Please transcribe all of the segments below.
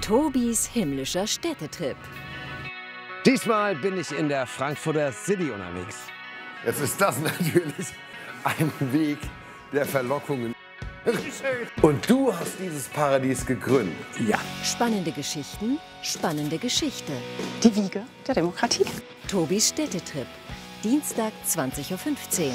Tobis himmlischer Städtetrip. Diesmal bin ich in der Frankfurter City unterwegs. Jetzt ist das natürlich ein Weg der Verlockungen. Und du hast dieses Paradies gegründet. Ja. Spannende Geschichten, spannende Geschichte. Die Wiege der Demokratie. Tobis Städtetrip. Dienstag 20:15 Uhr.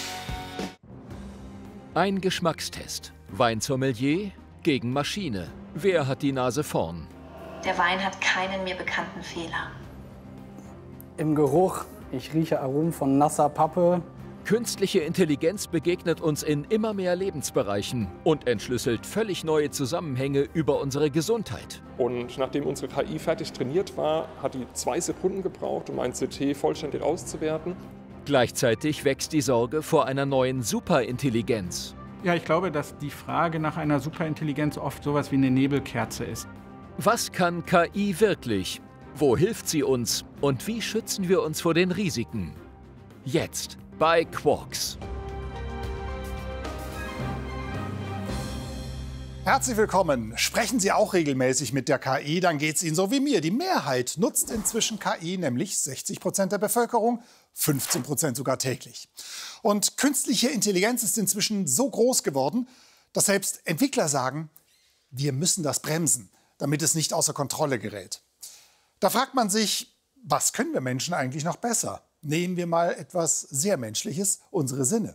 Ein Geschmackstest. Weinsommelier gegen Maschine. Wer hat die Nase vorn? Der Wein hat keinen mir bekannten Fehler. Im Geruch, ich rieche Aromen von nasser Pappe. Künstliche Intelligenz begegnet uns in immer mehr Lebensbereichen und entschlüsselt völlig neue Zusammenhänge über unsere Gesundheit. Und nachdem unsere KI fertig trainiert war, hat die 2 Sekunden gebraucht, um ein CT vollständig auszuwerten. Gleichzeitig wächst die Sorge vor einer neuen Superintelligenz. Ja, ich glaube, dass die Frage nach einer Superintelligenz oft sowas wie eine Nebelkerze ist. Was kann KI wirklich? Wo hilft sie uns? Und wie schützen wir uns vor den Risiken? Jetzt bei Quarks. Herzlich willkommen. Sprechen Sie auch regelmäßig mit der KI, dann geht es Ihnen so wie mir. Die Mehrheit nutzt inzwischen KI, nämlich 60% der Bevölkerung, 15% sogar täglich. Und künstliche Intelligenz ist inzwischen so groß geworden, dass selbst Entwickler sagen, wir müssen das bremsen, damit es nicht außer Kontrolle gerät. Da fragt man sich, was können wir Menschen eigentlich noch besser? Nehmen wir mal etwas sehr Menschliches, unsere Sinne.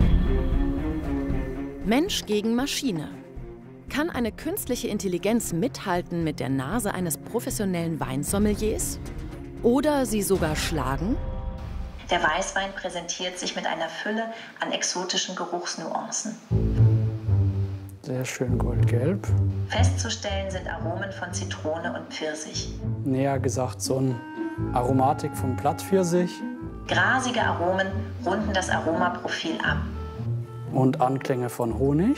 Mensch gegen Maschine. Kann eine künstliche Intelligenz mithalten mit der Nase eines professionellen Weinsommeliers? Oder sie sogar schlagen? Der Weißwein präsentiert sich mit einer Fülle an exotischen Geruchsnuancen. Sehr schön goldgelb. Festzustellen sind Aromen von Zitrone und Pfirsich. Näher gesagt so eine Aromatik von Plattpfirsich. Grasige Aromen runden das Aromaprofil ab. Und Anklänge von Honig.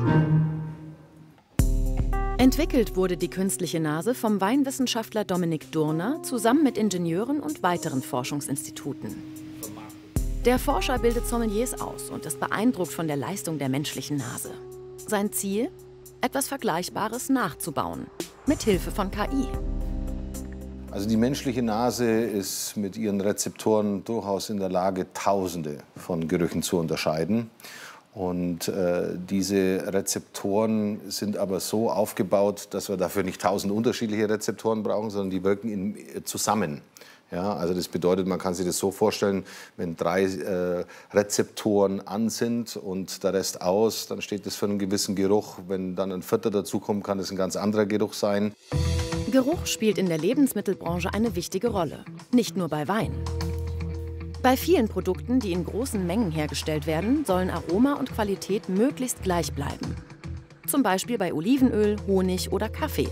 Entwickelt wurde die künstliche Nase vom Weinwissenschaftler Dominik Durner zusammen mit Ingenieuren und weiteren Forschungsinstituten. Der Forscher bildet Sommeliers aus und ist beeindruckt von der Leistung der menschlichen Nase. Sein Ziel? Etwas Vergleichbares nachzubauen, mit Hilfe von KI. Also die menschliche Nase ist mit ihren Rezeptoren durchaus in der Lage, Tausende von Gerüchen zu unterscheiden. Und diese Rezeptoren sind aber so aufgebaut, dass wir dafür nicht 1000 unterschiedliche Rezeptoren brauchen, sondern die wirken zusammen. Ja, also das bedeutet, man kann sich das so vorstellen, wenn 3 Rezeptoren an sind und der Rest aus, dann steht das für einen gewissen Geruch. Wenn dann ein 4. dazukommt, kann das ein ganz anderer Geruch sein. Geruch spielt in der Lebensmittelbranche eine wichtige Rolle, nicht nur bei Wein. Bei vielen Produkten, die in großen Mengen hergestellt werden, sollen Aroma und Qualität möglichst gleich bleiben. Zum Beispiel bei Olivenöl, Honig oder Kaffee.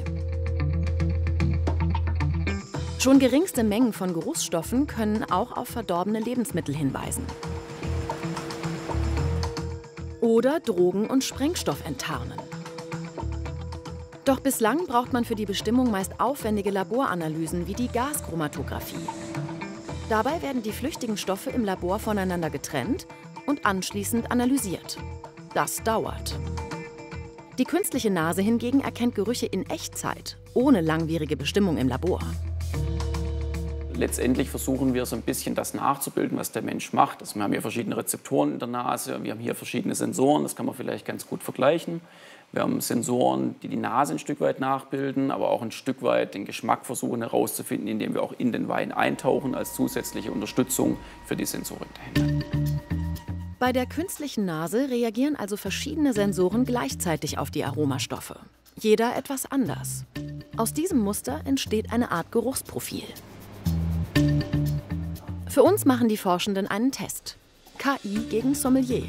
Schon geringste Mengen von Geruchsstoffen können auch auf verdorbene Lebensmittel hinweisen. Oder Drogen- und Sprengstoff enttarnen. Doch bislang braucht man für die Bestimmung meist aufwendige Laboranalysen wie die Gaschromatographie. Dabei werden die flüchtigen Stoffe im Labor voneinander getrennt und anschließend analysiert. Das dauert. Die künstliche Nase hingegen erkennt Gerüche in Echtzeit, ohne langwierige Bestimmung im Labor. Letztendlich versuchen wir so ein bisschen das nachzubilden, was der Mensch macht. Also wir haben hier verschiedene Rezeptoren in der Nase, wir haben hier verschiedene Sensoren, das kann man vielleicht ganz gut vergleichen. Wir haben Sensoren, die die Nase ein Stück weit nachbilden, aber auch ein Stück weit den Geschmack versuchen herauszufinden, indem wir auch in den Wein eintauchen als zusätzliche Unterstützung für die Sensorik dahinter. Bei der künstlichen Nase reagieren also verschiedene Sensoren gleichzeitig auf die Aromastoffe. Jeder etwas anders. Aus diesem Muster entsteht eine Art Geruchsprofil. Für uns machen die Forschenden einen Test. KI gegen Sommelier.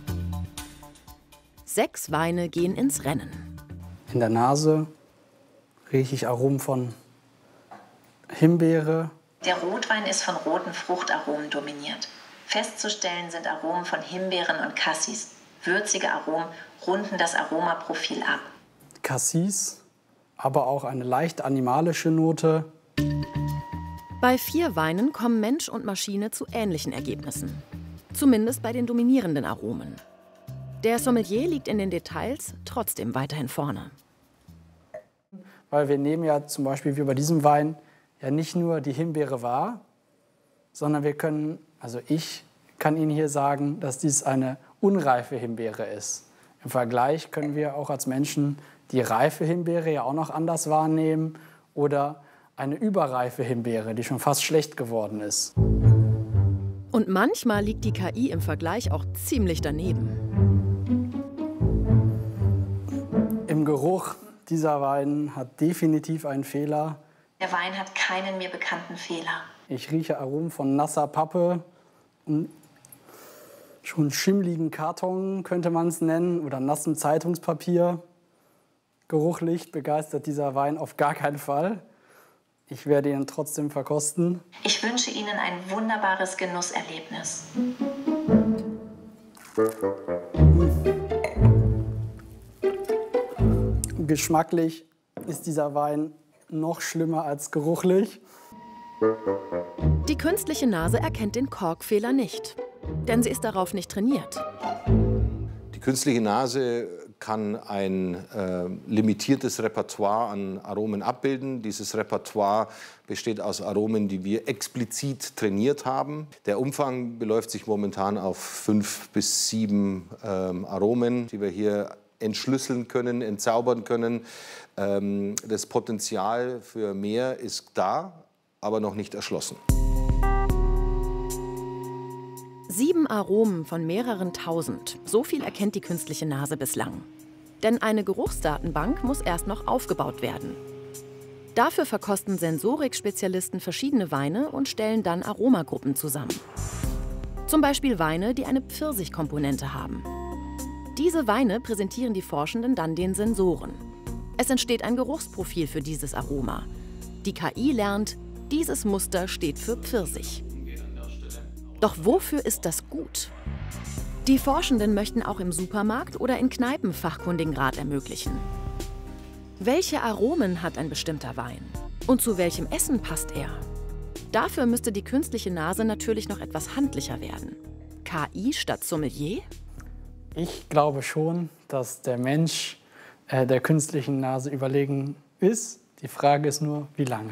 6 Weine gehen ins Rennen. In der Nase rieche ich Aromen von Himbeere. Der Rotwein ist von roten Fruchtaromen dominiert. Festzustellen sind Aromen von Himbeeren und Cassis. Würzige Aromen runden das Aromaprofil ab. Cassis, aber auch eine leicht animalische Note. Bei 4 Weinen kommen Mensch und Maschine zu ähnlichen Ergebnissen. Zumindest bei den dominierenden Aromen. Der Sommelier liegt in den Details trotzdem weiterhin vorne. weil wir nehmen ja zum Beispiel wie bei diesem Wein ja nicht nur die Himbeere wahr, sondern wir können, also ich kann Ihnen hier sagen, dass dies eine unreife Himbeere ist. Im Vergleich können wir auch als Menschen die reife Himbeere ja auch noch anders wahrnehmen oder eine überreife Himbeere, die schon fast schlecht geworden ist. Und manchmal liegt die KI im Vergleich auch ziemlich daneben. Im Geruch, dieser Wein hat definitiv einen Fehler. Der Wein hat keinen mir bekannten Fehler. Ich rieche Aromen von nasser Pappe, schon schimmligen Karton könnte man es nennen oder nassem Zeitungspapier. Geruchlich begeistert dieser Wein auf gar keinen Fall. Ich werde ihn trotzdem verkosten. Ich wünsche Ihnen ein wunderbares Genusserlebnis. Geschmacklich ist dieser Wein noch schlimmer als geruchlich. Die künstliche Nase erkennt den Korkfehler nicht, denn sie ist darauf nicht trainiert. Die künstliche Nase kann ein limitiertes Repertoire an Aromen abbilden. Dieses Repertoire besteht aus Aromen, die wir explizit trainiert haben. Der Umfang beläuft sich momentan auf 5 bis 7 Aromen, die wir hier entschlüsseln können, entzaubern können. Das Potenzial für mehr ist da, aber noch nicht erschlossen. 7 Aromen von mehreren tausend. So viel erkennt die künstliche Nase bislang. Denn eine Geruchsdatenbank muss erst noch aufgebaut werden. Dafür verkosten Sensorik-Spezialisten verschiedene Weine und stellen dann Aromagruppen zusammen. Zum Beispiel Weine, die eine Pfirsichkomponente haben. Diese Weine präsentieren die Forschenden dann den Sensoren. Es entsteht ein Geruchsprofil für dieses Aroma. Die KI lernt, dieses Muster steht für Pfirsich. Doch wofür ist das gut? Die Forschenden möchten auch im Supermarkt oder in Kneipen fachkundigen Rat ermöglichen. Welche Aromen hat ein bestimmter Wein? Und zu welchem Essen passt er? Dafür müsste die künstliche Nase natürlich noch etwas handlicher werden. KI statt Sommelier? Ich glaube schon, dass der Mensch der künstlichen Nase überlegen ist. Die Frage ist nur, wie lange.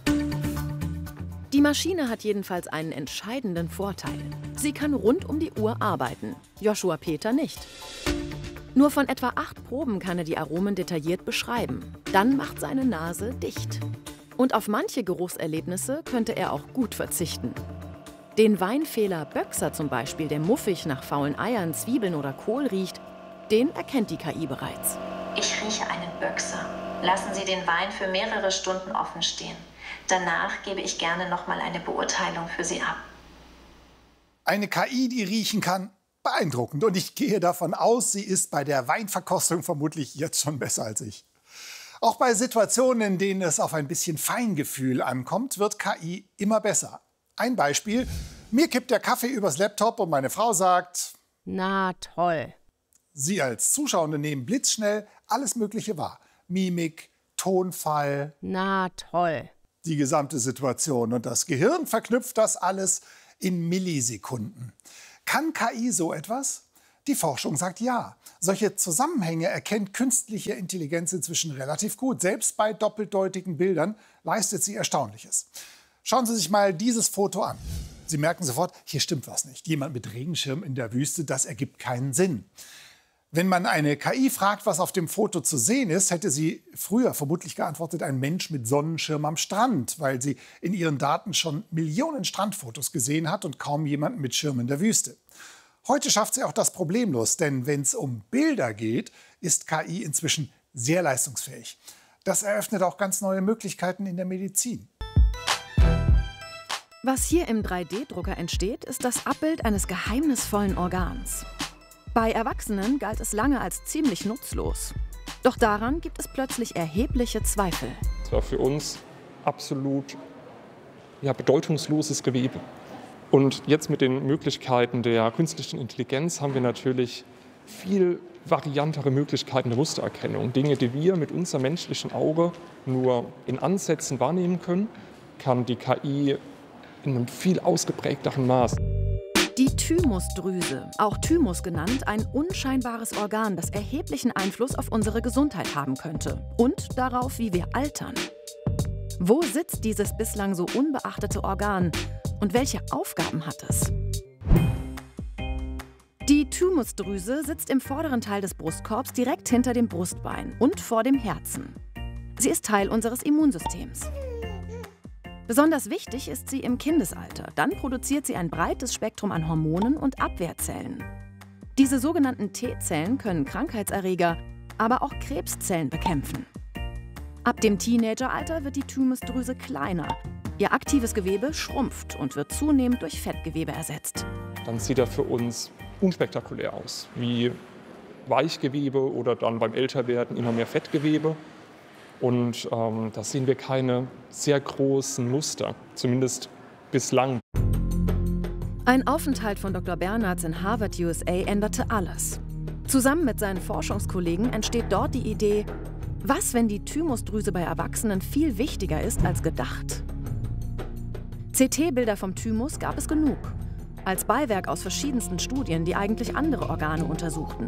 Die Maschine hat jedenfalls einen entscheidenden Vorteil. Sie kann rund um die Uhr arbeiten, Joshua Peter nicht. Nur von etwa 8 Proben kann er die Aromen detailliert beschreiben. Dann macht seine Nase dicht. Und auf manche Geruchserlebnisse könnte er auch gut verzichten. Den Weinfehler Böxer zum Beispiel, der muffig nach faulen Eiern, Zwiebeln oder Kohl riecht, den erkennt die KI bereits. Ich rieche einen Böxer. Lassen Sie den Wein für mehrere Stunden offen stehen. Danach gebe ich gerne noch mal eine Beurteilung für Sie ab. Eine KI, die riechen kann, beeindruckend. Und ich gehe davon aus, sie ist bei der Weinverkostung vermutlich jetzt schon besser als ich. Auch bei Situationen, in denen es auf ein bisschen Feingefühl ankommt, wird KI immer besser. Ein Beispiel: Mir kippt der Kaffee übers Laptop und meine Frau sagt: Na toll. Sie als Zuschauende nehmen blitzschnell alles Mögliche wahr. Mimik, Tonfall. Na toll. Die gesamte Situation. Und das Gehirn verknüpft das alles in Millisekunden. Kann KI so etwas? Die Forschung sagt ja. Solche Zusammenhänge erkennt künstliche Intelligenz inzwischen relativ gut. Selbst bei doppeldeutigen Bildern leistet sie Erstaunliches. Schauen Sie sich mal dieses Foto an. Sie merken sofort, hier stimmt was nicht. Jemand mit Regenschirm in der Wüste, das ergibt keinen Sinn. Wenn man eine KI fragt, was auf dem Foto zu sehen ist, hätte sie früher vermutlich geantwortet, ein Mensch mit Sonnenschirm am Strand, weil sie in ihren Daten schon Millionen Strandfotos gesehen hat und kaum jemanden mit Schirm in der Wüste. Heute schafft sie auch das problemlos, denn wenn es um Bilder geht, ist KI inzwischen sehr leistungsfähig. Das eröffnet auch ganz neue Möglichkeiten in der Medizin. Was hier im 3D-Drucker entsteht, ist das Abbild eines geheimnisvollen Organs. Bei Erwachsenen galt es lange als ziemlich nutzlos. Doch daran gibt es plötzlich erhebliche Zweifel. Das war für uns absolut bedeutungsloses Gewebe. Und jetzt mit den Möglichkeiten der künstlichen Intelligenz haben wir natürlich viel variantere Möglichkeiten der Mustererkennung. Dinge, die wir mit unserem menschlichen Auge nur in Ansätzen wahrnehmen können, kann die KI in einem viel ausgeprägteren Maß. Die Thymusdrüse, auch Thymus genannt, ein unscheinbares Organ, das erheblichen Einfluss auf unsere Gesundheit haben könnte und darauf, wie wir altern. Wo sitzt dieses bislang so unbeachtete Organ und welche Aufgaben hat es? Die Thymusdrüse sitzt im vorderen Teil des Brustkorbs direkt hinter dem Brustbein und vor dem Herzen. Sie ist Teil unseres Immunsystems. Besonders wichtig ist sie im Kindesalter. Dann produziert sie ein breites Spektrum an Hormonen und Abwehrzellen. Diese sogenannten T-Zellen können Krankheitserreger, aber auch Krebszellen bekämpfen. Ab dem Teenageralter wird die Thymusdrüse kleiner. Ihr aktives Gewebe schrumpft und wird zunehmend durch Fettgewebe ersetzt. Dann sieht er für uns unspektakulär aus, wie Weichgewebe oder dann beim Älterwerden immer mehr Fettgewebe. Und da sehen wir keine sehr großen Muster, zumindest bislang. Ein Aufenthalt von Dr. Bernards in Harvard, USA, änderte alles. Zusammen mit seinen Forschungskollegen entsteht dort die Idee, was, wenn die Thymusdrüse bei Erwachsenen viel wichtiger ist als gedacht? CT-Bilder vom Thymus gab es genug, als Beiwerk aus verschiedensten Studien, die eigentlich andere Organe untersuchten.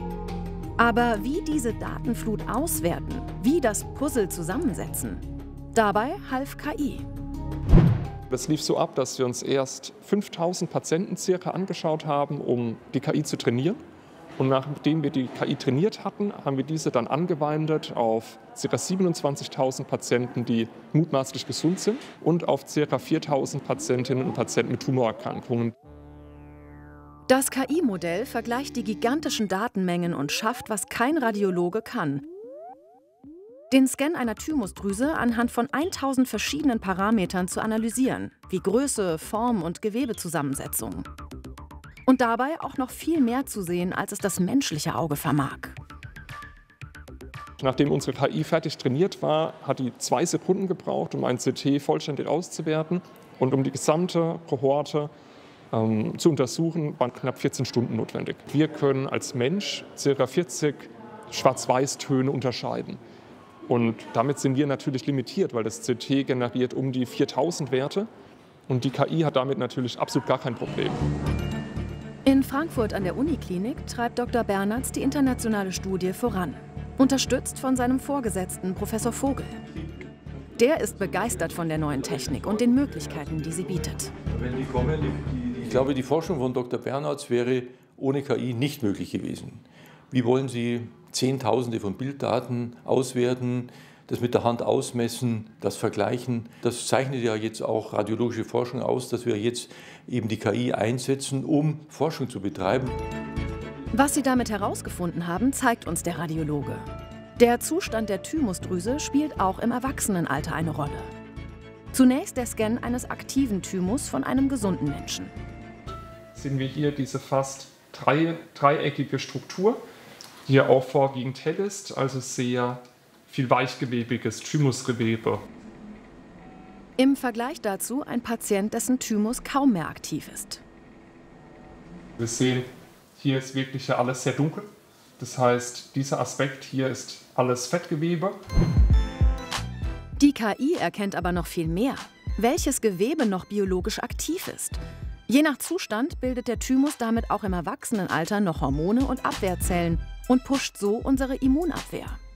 Aber wie diese Datenflut auswerten, wie das Puzzle zusammensetzen, dabei half KI. Das lief so ab, dass wir uns erst 5000 Patienten circa angeschaut haben, um die KI zu trainieren. Und nachdem wir die KI trainiert hatten, haben wir diese dann angewandert auf ca. 27.000 Patienten, die mutmaßlich gesund sind, und auf ca. 4.000 Patientinnen und Patienten mit Tumorerkrankungen. Das KI-Modell vergleicht die gigantischen Datenmengen und schafft, was kein Radiologe kann. Den Scan einer Thymusdrüse anhand von 1000 verschiedenen Parametern zu analysieren, wie Größe, Form und Gewebezusammensetzung. Und dabei auch noch viel mehr zu sehen, als es das menschliche Auge vermag. Nachdem unsere KI fertig trainiert war, hat die 2 Sekunden gebraucht, um ein CT vollständig auszuwerten. Und um die gesamte Kohorte zu untersuchen, waren knapp 14 Stunden notwendig. Wir können als Mensch ca. 40 Schwarz-Weiß-Töne unterscheiden. Und damit sind wir natürlich limitiert, weil das CT generiert um die 4000 Werte. Und die KI hat damit natürlich absolut gar kein Problem. In Frankfurt an der Uniklinik treibt Dr. Bernards die internationale Studie voran, unterstützt von seinem Vorgesetzten Professor Vogel. Der ist begeistert von der neuen Technik und den Möglichkeiten, die sie bietet. Ich glaube, die Forschung von Dr. Bernards wäre ohne KI nicht möglich gewesen. Wie wollen Sie Zehntausende von Bilddaten auswerten, das mit der Hand ausmessen, das vergleichen? Das zeichnet ja jetzt auch radiologische Forschung aus, dass wir jetzt eben die KI einsetzen, um Forschung zu betreiben. Was sie damit herausgefunden haben, zeigt uns der Radiologe. Der Zustand der Thymusdrüse spielt auch im Erwachsenenalter eine Rolle. Zunächst der Scan eines aktiven Thymus von einem gesunden Menschen. Sehen wir hier diese fast dreieckige Struktur, die ja auch vorwiegend hell ist, also sehr viel weichgewebiges Thymusgewebe. Im Vergleich dazu ein Patient, dessen Thymus kaum mehr aktiv ist. Wir sehen, hier ist wirklich ja alles sehr dunkel. Das heißt, dieser Aspekt hier ist alles Fettgewebe. Die KI erkennt aber noch viel mehr, welches Gewebe noch biologisch aktiv ist. Je nach Zustand bildet der Thymus damit auch im Erwachsenenalter noch Hormone und Abwehrzellen und pusht so unsere Immunabwehr.